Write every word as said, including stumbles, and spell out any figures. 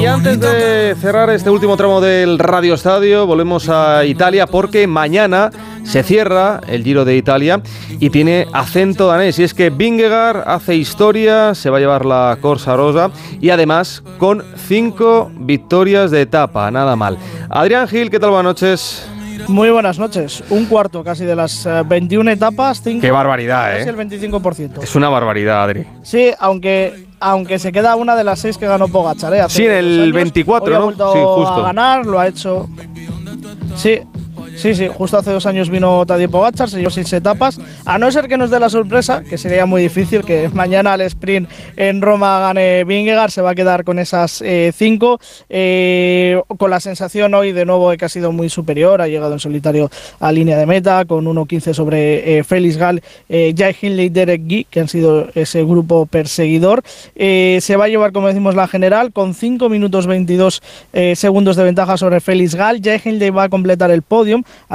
Y antes de cerrar este último tramo del Radio Estadio, volvemos a Italia porque mañana se cierra el Giro de Italia y tiene acento danés. Y es que Vingegaard hace historia, se va a llevar la Corsa Rosa y además con cinco victorias de etapa, nada mal. Adrián Gil, ¿qué tal? Buenas noches. Muy buenas noches. Un cuarto casi de las uh, veintiuna etapas. Cinco, ¡Qué barbaridad, casi eh! el veinticinco por ciento. Es una barbaridad, Adri. Sí, aunque aunque se queda una de las seis que ganó Pogačar, ¿eh? Hace sí, en el años. veinticuatro, Hoy ¿no? Ha vuelto sí, justo. a ganar, lo ha hecho. Sí. Sí, sí, justo hace dos años vino Tadej Pogačar, se llevó seis etapas, a no ser que nos dé la sorpresa, que sería muy difícil que mañana al sprint en Roma gane Vingegaard, se va a quedar con esas eh, cinco, eh, con la sensación hoy de nuevo de que ha sido muy superior, ha llegado en solitario a línea de meta, con uno quince sobre eh, Félix Gall, eh, Jai Hindley y Derek Guy, que han sido ese grupo perseguidor, eh, se va a llevar, como decimos, la general, con cinco minutos veintidós eh, segundos de ventaja sobre Félix Gall. Jai Hindley va a completar el podium,